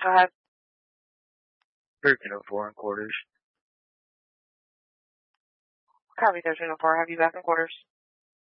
Go ahead. 1304 in quarters. Copy 1304. Have you back in quarters?